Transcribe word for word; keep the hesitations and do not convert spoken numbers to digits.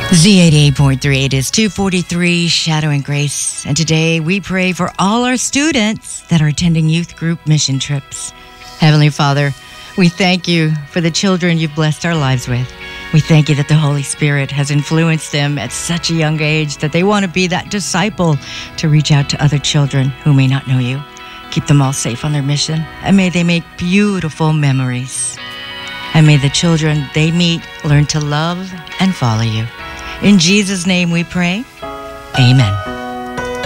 Z eighty-eight point three, it is two forty-three, Shadow and Grace. And today we pray for all our students that are attending youth group mission trips. Heavenly Father, we thank you for the children you've blessed our lives with. We thank you that the Holy Spirit has influenced them at such a young age that they want to be that disciple to reach out to other children who may not know you. Keep them all safe on their mission, and may they make beautiful memories. And may the children they meet learn to love and follow you. In Jesus' name we pray. Amen.